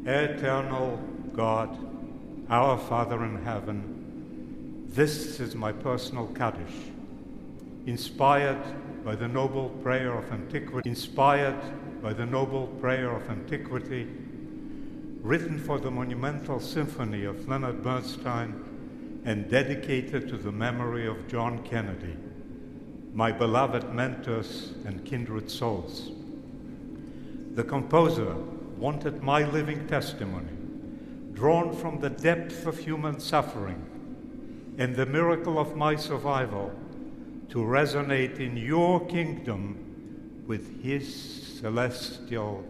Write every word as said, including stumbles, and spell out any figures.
Eternal God, our Father in heaven, this is my personal Kaddish, inspired by the noble prayer of antiquity, inspired by the noble prayer of antiquity, written for the monumental symphony of Leonard Bernstein and dedicated to the memory of John Kennedy, my beloved mentors and kindred souls. The composer wanted my living testimony, drawn from the depth of human suffering and the miracle of my survival, to resonate in your kingdom with his celestial